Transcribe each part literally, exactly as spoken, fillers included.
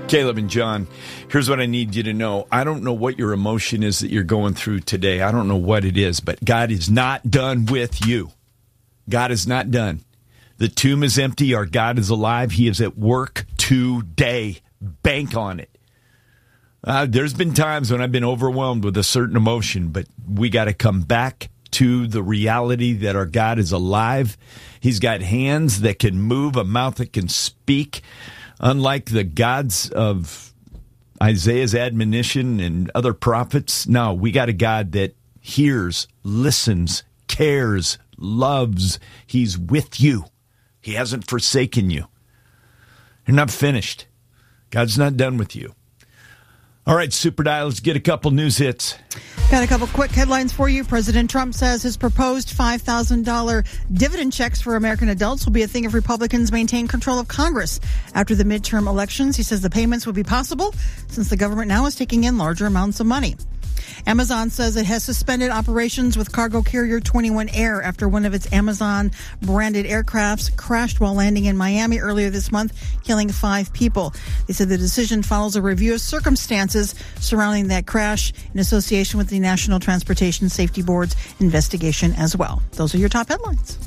Caleb and John, here's what I need you to know. I don't know what your emotion is that you're going through today. I don't know what it is, but God is not done with you. God is not done. The tomb is empty. Our God is alive. He is at work today. Bank on it. Uh, there's been times when I've been overwhelmed with a certain emotion, but we got to come back to the reality that our God is alive. He's got hands that can move, a mouth that can speak. Unlike the gods of Isaiah's admonition and other prophets, no, we got a God that hears, listens, cares, loves. He's with you. He hasn't forsaken you. You're not finished. God's not done with you. All right, Super Dial, let's get a couple news hits. Got a couple quick headlines for you. President Trump says his proposed five thousand dollars dividend checks for American adults will be a thing if Republicans maintain control of Congress. After the midterm elections, he says the payments will be possible since the government now is taking in larger amounts of money. Amazon says it has suspended operations with cargo carrier twenty-one Air after one of its Amazon-branded aircrafts crashed while landing in Miami earlier this month, killing five people. They said the decision follows a review of circumstances surrounding that crash in association with the National Transportation Safety Board's investigation as well. Those are your top headlines.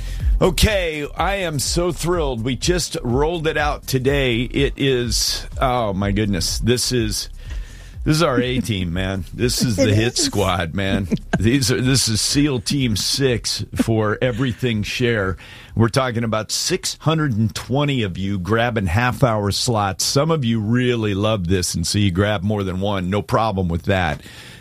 Okay, I am so thrilled. We just rolled it out today. It is, oh my goodness, this is... This is our A-team, man. This is the hit squad, man. These are this is SEAL Team six for Everything Share. We're talking about six hundred twenty of you grabbing half-hour slots. Some of you really love this, and so you grab more than one. No problem with that.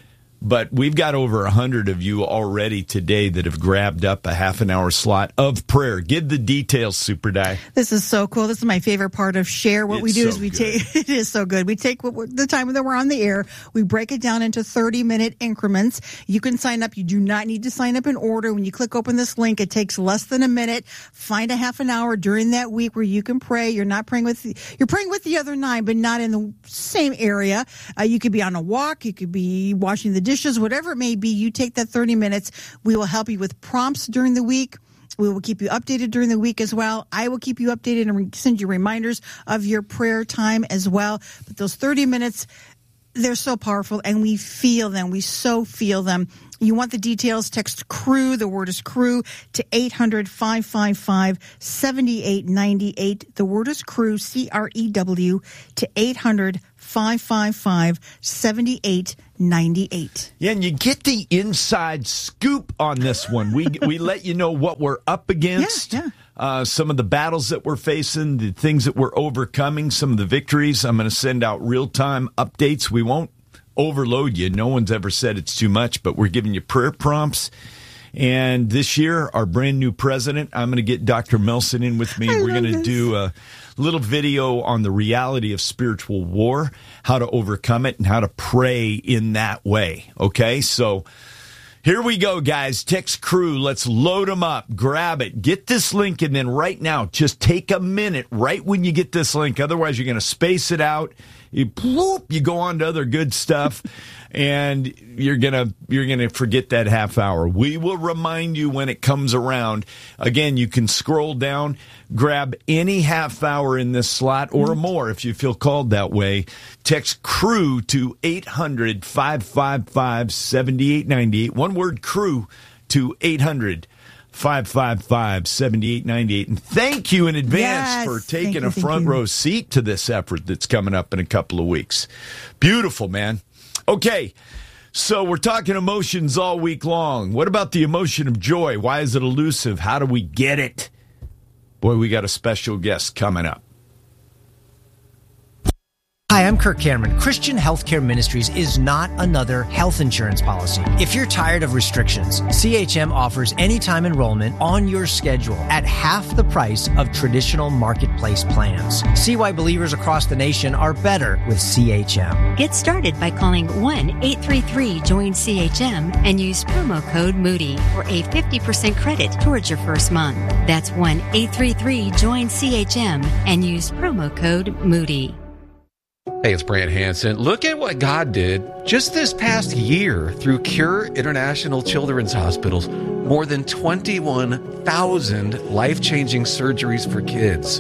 But we've got over one hundred of you already today that have grabbed up a half an hour slot of prayer. Give the details, Super Di. This is so cool. This is my favorite part of Share. What It's we do so is we good. take, it is so good. We take what we're, the time that we're on the air, we break it down into thirty minute increments. You can sign up. You do not need to sign up in order. When you click open this link, it takes less than a minute. Find a half an hour during that week where you can pray. You're not praying with, you're praying with the other nine, but not in the same area. Uh, you could be on a walk. You could be washing the dishes, whatever it may be. You take that thirty minutes. We will help you with prompts during the week. We will keep you updated during the week as well. I will keep you updated and re- send you reminders of your prayer time as well. But those thirty minutes, they're so powerful, and we feel them. We so feel them. You want the details, text CREW, the word is CREW, to eight hundred, five five five, seven eight nine eight. The word is CREW, C R E W, to eight hundred, five five five, seven eight nine eight. Yeah, and you get the inside scoop on this one. We we let you know what we're up against, Yeah, yeah. Uh, some of the battles that we're facing, the things that we're overcoming, some of the victories. I'm going to send out real-time updates. We won't overload you. No one's ever said it's too much, but we're giving you prayer prompts. And this year, our brand new president, I'm going to get Doctor Melson in with me. I We're going to love do a little video on the reality of spiritual war, how to overcome it, and how to pray in that way. Okay, so here we go, guys. Text CREW. Let's load them up. Grab it. Get this link, and then right now, just take a minute right when you get this link. Otherwise, you're going to space it out. You, whoop, you go on to other good stuff, and you're gonna you're gonna forget that half hour. We will remind you when it comes around. Again, you can scroll down, grab any half hour in this slot or more if you feel called that way. Text CREW to eight hundred, five five five, seven eight nine eight. One word, CREW, to eight hundred, five five five, seven eight nine eight. And thank you in advance Yes, for thank taking you, a thank front you. row seat to this effort that's coming up in a couple of weeks. Beautiful, man. Okay, so we're talking emotions all week long. What about the emotion of joy? Why is it elusive? How do we get it? Boy, we got a special guest coming up. Hi, I'm Kirk Cameron. Christian Healthcare Ministries is not another health insurance policy. If you're tired of restrictions, C H M offers anytime enrollment on your schedule at half the price of traditional marketplace plans. See why believers across the nation are better with C H M. Get started by calling one eight three three join C H M and use promo code Moody for a fifty percent credit towards your first month. That's one eight three three join C H M and use promo code Moody. Hey, it's Brant Hansen. Look at what God did just this past year through Cure International Children's Hospitals. More than twenty-one thousand life-changing surgeries for kids.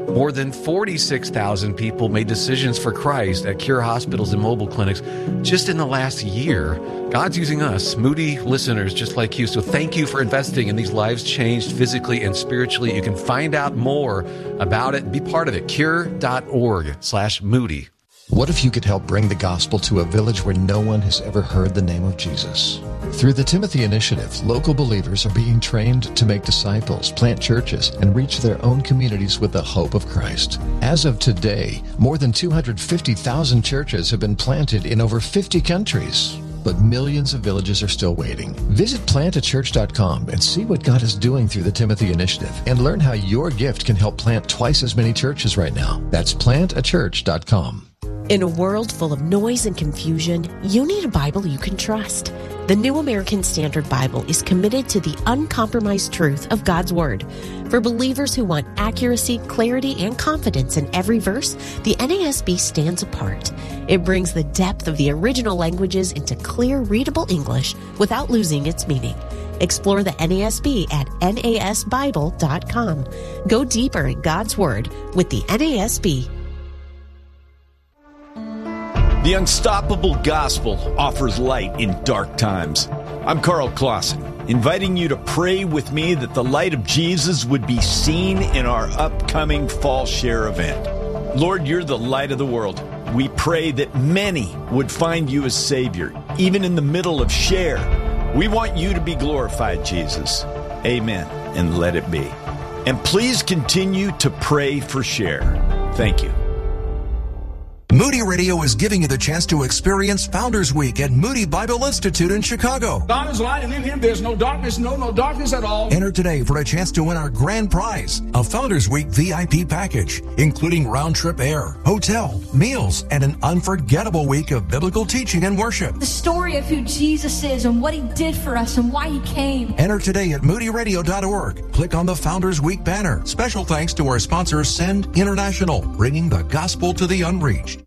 More than forty-six thousand people made decisions for Christ at Cure hospitals and mobile clinics just in the last year. God's using us, Moody listeners just like you. So thank you for investing in these lives changed physically and spiritually. You can find out more about it and be part of it. Cure.org slash Moody. What if you could help bring the gospel to a village where no one has ever heard the name of Jesus? Through the Timothy Initiative, local believers are being trained to make disciples, plant churches, and reach their own communities with the hope of Christ. As of today, more than two hundred fifty thousand churches have been planted in over fifty countries. But millions of villages are still waiting. Visit plant a church dot com and see what God is doing through the Timothy Initiative and learn how your gift can help plant twice as many churches right now. That's plant a church dot com. In a world full of noise and confusion, you need a Bible you can trust. The New American Standard Bible is committed to the uncompromised truth of God's Word. For believers who want accuracy, clarity, and confidence in every verse, the N A S B stands apart. It brings the depth of the original languages into clear, readable English without losing its meaning. Explore the N A S B at N A S Bible dot com. Go deeper in God's Word with the N A S B. The Unstoppable Gospel offers light in dark times. I'm Carl Clausen, inviting you to pray with me that the light of Jesus would be seen in our upcoming Fall Share event. Lord, you're the light of the world. We pray that many would find you as Savior, even in the middle of Share. We want you to be glorified, Jesus. Amen, and let it be. And please continue to pray for Share. Thank you. Moody Radio is giving you the chance to experience Founders Week at Moody Bible Institute in Chicago. God is light, and in Him there's no darkness, no, no darkness at all. Enter today for a chance to win our grand prize, a Founders Week V I P package, including round-trip air, hotel, meals, and an unforgettable week of biblical teaching and worship. The story of who Jesus is and what He did for us and why He came. Enter today at moody radio dot org. Click on the Founders Week banner. Special thanks to our sponsor, Send International, bringing the gospel to the unreached.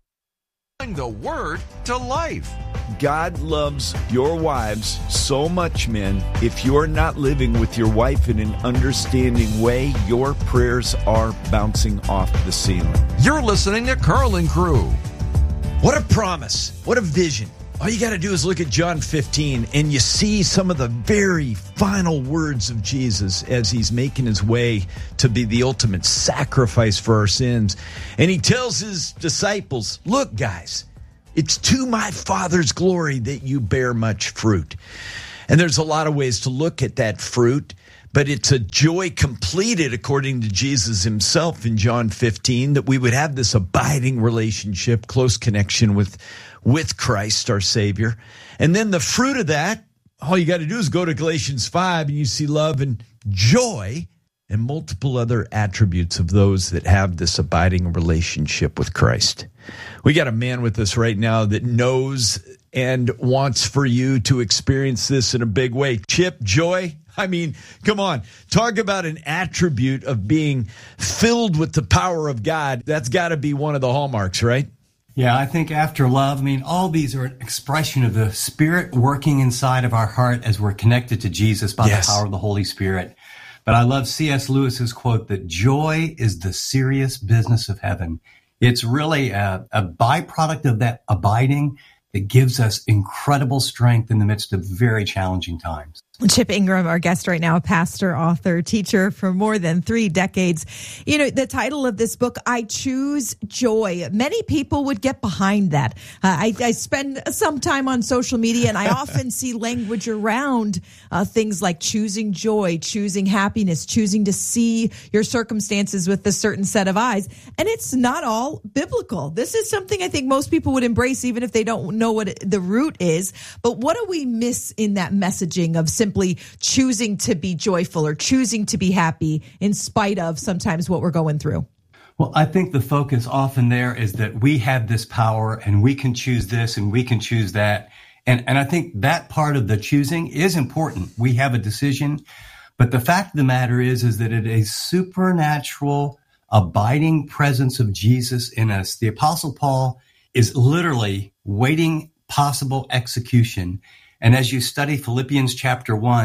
The word to life. God loves your wives so much, men. If you're not living with your wife in an understanding way, your prayers are bouncing off the ceiling. You're listening to Carl and Crew. What a promise. What a vision. All you got to do is look at John fifteen, and you see some of the very final words of Jesus as he's making his way to be the ultimate sacrifice for our sins. And he tells his disciples, look, guys, it's to my Father's glory that you bear much fruit. And there's a lot of ways to look at that fruit, but it's a joy completed, according to Jesus himself in John fifteen, that we would have this abiding relationship, close connection with with Christ, our Savior. And then the fruit of that, all you got to do is go to Galatians five, and you see love and joy and multiple other attributes of those that have this abiding relationship with Christ. We got a man with us right now that knows and wants for you to experience this in a big way. Chip, joy, I mean, come on. Talk about an attribute of being filled with the power of God. That's got to be one of the hallmarks, right? Yeah, I think after love, I mean, all these are an expression of the Spirit working inside of our heart as we're connected to Jesus by yes. the power of the Holy Spirit. But I love C S Lewis's quote that joy is the serious business of heaven. It's really a, a byproduct of that abiding that gives us incredible strength in the midst of very challenging times. Chip Ingram, our guest right now, pastor, author, teacher for more than three decades. You know, the title of this book, I Choose Joy. Many people would get behind that. Uh, I, I spend some time on social media, and I often see language around uh, things like choosing joy, choosing happiness, choosing to see your circumstances with a certain set of eyes. And it's not all biblical. This is something I think most people would embrace, even if they don't know what the root is. But what do we miss in that messaging of simply choosing to be joyful or choosing to be happy in spite of sometimes what we're going through? Well, I think the focus often there is that we have this power and we can choose this and we can choose that. And, and I think that part of the choosing is important. We have a decision. But the fact of the matter is, is that it is a supernatural, abiding presence of Jesus in us. The Apostle Paul is literally waiting possible execution. And as you study Philippians chapter one,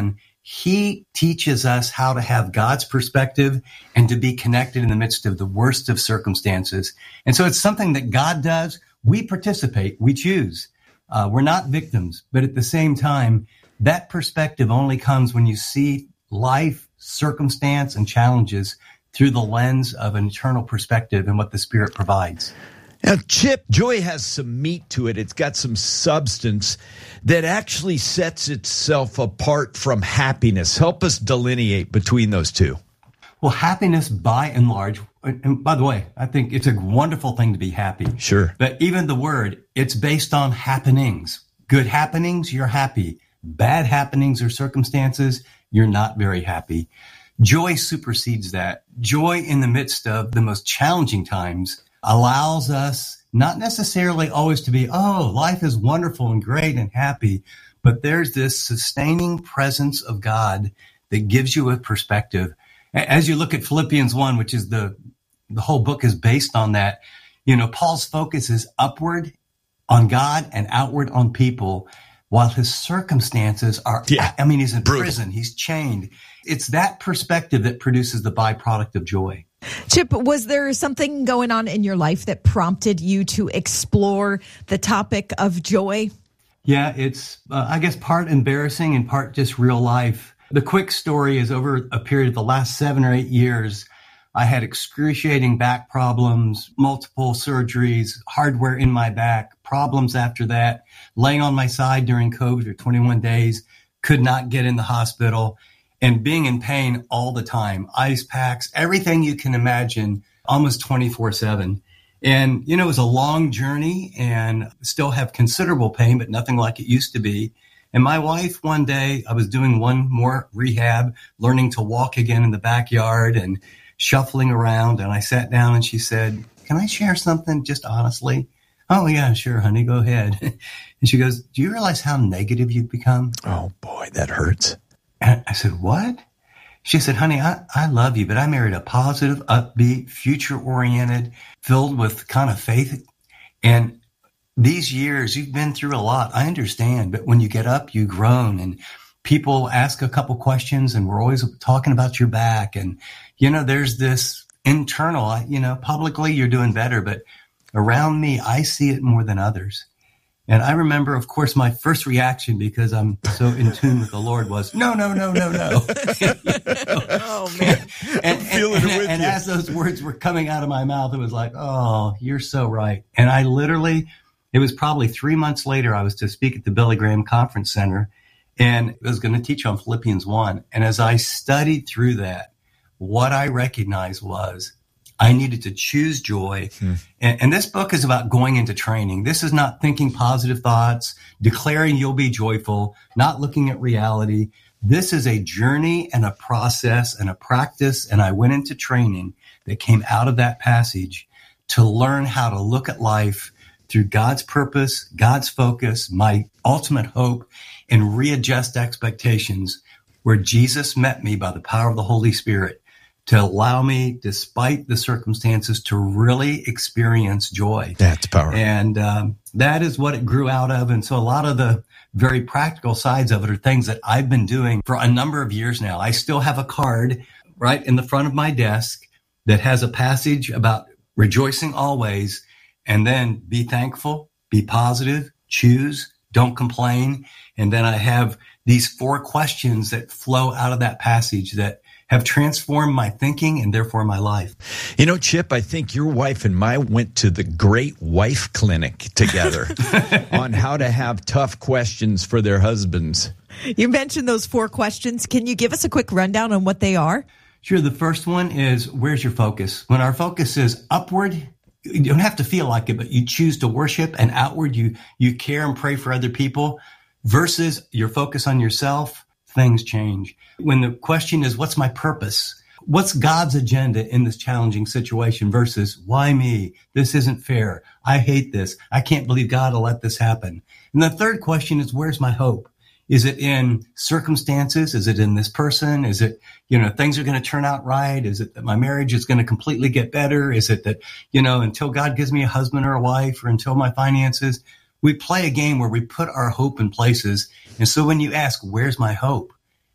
he teaches us how to have God's perspective and to be connected in the midst of the worst of circumstances. And so it's something that God does. We participate. We choose. Uh, we're not victims. But at the same time, that perspective only comes when you see life, circumstance, and challenges through the lens of an eternal perspective and what the Spirit provides. Now, Chip, joy has some meat to it. It's got some substance that actually sets itself apart from happiness. Help us delineate between those two. Well, happiness, by and large, and by the way, I think it's a wonderful thing to be happy. Sure. But even the word, it's based on happenings. Good happenings, you're happy. Bad happenings or circumstances, you're not very happy. Joy supersedes that. Joy in the midst of the most challenging times allows us not necessarily always to be, oh, life is wonderful and great and happy, but there's this sustaining presence of God that gives you a perspective. As you look at Philippians one, which is the, the whole book is based on that, you know, Paul's focus is upward on God and outward on people, while his circumstances are, yeah, I mean, he's in brutal. prison, he's chained. It's that perspective that produces the byproduct of joy. Chip, was there something going on in your life that prompted you to explore the topic of joy? Yeah, it's, uh, I guess, part embarrassing and part just real life. The quick story is over a period of the last seven or eight years, I had excruciating back problems, multiple surgeries, hardware in my back, problems after that, laying on my side during COVID for twenty-one days, could not get in the hospital, and being in pain all the time, ice packs, everything you can imagine, almost twenty-four seven. And, you know, it was a long journey and still have considerable pain, but nothing like it used to be. And my wife, one day, I was doing one more rehab, learning to walk again in the backyard and shuffling around. And I sat down and she said, can I share something just honestly? Oh, yeah, sure, honey, go ahead. And she goes, do you realize how negative you've become? Oh, boy, that hurts. And I said, what? She said, honey, I, I love you, but I married a positive, upbeat, future-oriented, filled with kind of faith. And these years, you've been through a lot. I understand. But when you get up, you groan. And people ask a couple questions, and we're always talking about your back. And, you know, there's this internal, you know, publicly you're doing better. But around me, I see it more than others. And I remember, of course, my first reaction, because I'm so in tune with the Lord, was, no, no, no, no, no. You know? Oh, man. And, and, and, and, and as those words were coming out of my mouth, it was like, oh, you're so right. And I literally, it was probably three months later, I was to speak at the Billy Graham Conference Center, and I was going to teach on Philippians one. And as I studied through that, what I recognized was, I needed to choose joy. Hmm. And, and this book is about going into training. This is not thinking positive thoughts, declaring you'll be joyful, not looking at reality. This is a journey and a process and a practice. And I went into training that came out of that passage to learn how to look at life through God's purpose, God's focus, my ultimate hope, and readjust expectations where Jesus met me by the power of the Holy Spirit, to allow me, despite the circumstances, to really experience joy. That's powerful. And um, that is what it grew out of. And so a lot of the very practical sides of it are things that I've been doing for a number of years now. I still have a card right in the front of my desk that has a passage about rejoicing always, and then be thankful, be positive, choose, don't complain. And then I have these four questions that flow out of that passage that have transformed my thinking and therefore my life. You know, Chip, I think your wife and I went to the Great Wife Clinic together on how to have tough questions for their husbands. You mentioned those four questions. Can you give us a quick rundown on what they are? Sure. The first one is, where's your focus? When our focus is upward, you don't have to feel like it, but you choose to worship, and outward, you, you care and pray for other people, versus your focus on yourself, things change. When the question is, what's my purpose? What's God's agenda in this challenging situation versus why me? This isn't fair. I hate this. I can't believe God will let this happen. And the third question is, where's my hope? Is it in circumstances? Is it in this person? Is it, you know, things are going to turn out right? Is it that my marriage is going to completely get better? Is it that, you know, until God gives me a husband or a wife, or until my finances? We play a game where we put our hope in places. And so when you ask, where's my hope?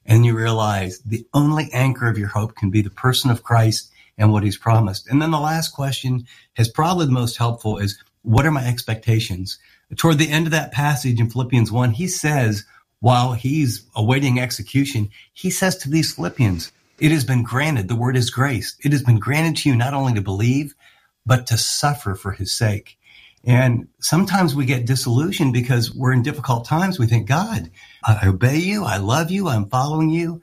And you realize the only anchor of your hope can be the person of Christ and what he's promised. And then the last question is probably the most helpful is, what are my expectations? Toward the end of that passage in Philippians one, he says, while he's awaiting execution, he says to these Philippians, it has been granted, the word is grace. It has been granted to you not only to believe, but to suffer for his sake. And sometimes we get disillusioned because we're in difficult times. We think, God, I obey you. I love you. I'm following you.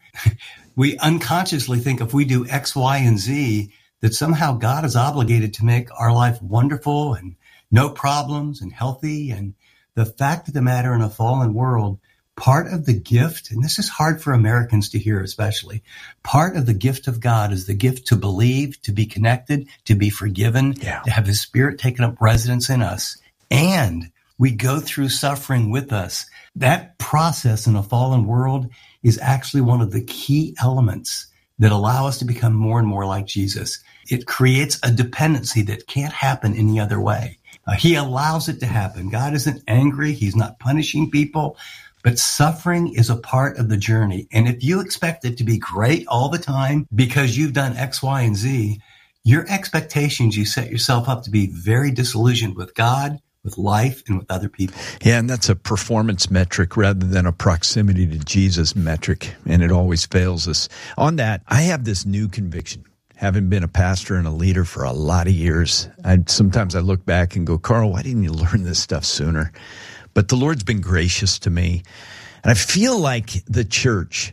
We unconsciously think if we do X, Y, and Z, that somehow God is obligated to make our life wonderful and no problems and healthy. And the fact of the matter, in a fallen world, part of the gift, and this is hard for Americans to hear especially, part of the gift of God is the gift to believe, to be connected, to be forgiven, yeah. to have his Spirit taken up residence in us. And we go through suffering with us. That process in a fallen world is actually one of the key elements that allow us to become more and more like Jesus. It creates a dependency that can't happen any other way. Uh, he allows it to happen. God isn't angry. He's not punishing people. But suffering is a part of the journey. And if you expect it to be great all the time because you've done X, Y, and Z, your expectations, you set yourself up to be very disillusioned with God, with life, and with other people. Yeah, and that's a performance metric rather than a proximity to Jesus metric, and it always fails us. On that, I have this new conviction. Having been a pastor and a leader for a lot of years, I sometimes I look back and go, Carl, why didn't you learn this stuff sooner? But the Lord's been gracious to me. And I feel like the church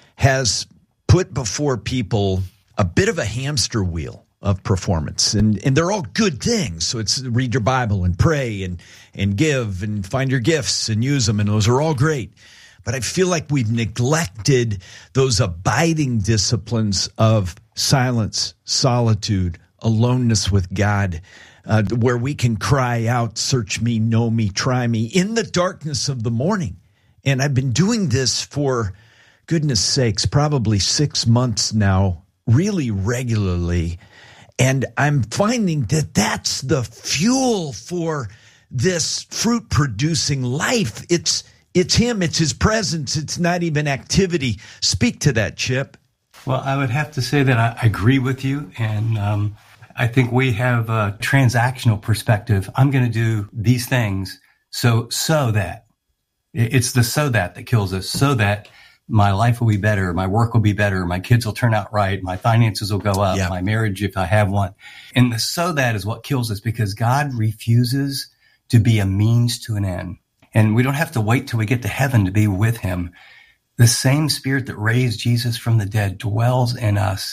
has put before people a bit of a hamster wheel of performance. And and they're all good things. So it's read your Bible and pray and, and give and find your gifts and use them. And those are all great. But I feel like we've neglected those abiding disciplines of silence, solitude, aloneness with God, Uh, where we can cry out, search me, know me, try me, in the darkness of the morning. And I've been doing this for, goodness sakes, probably six months now, really regularly. And I'm finding that that's the fuel for this fruit-producing life. It's it's him, it's his presence, it's not even activity. Speak to that, Chip. Well, I would have to say that I agree with you, and um I think we have a transactional perspective. I'm going to do these things so so that. It's the so that that kills us, so that my life will be better, my work will be better, my kids will turn out right, my finances will go up, yeah. my marriage, if I have one. And the so that is what kills us, because God refuses to be a means to an end. And we don't have to wait till we get to heaven to be with him. The same Spirit that raised Jesus from the dead dwells in us.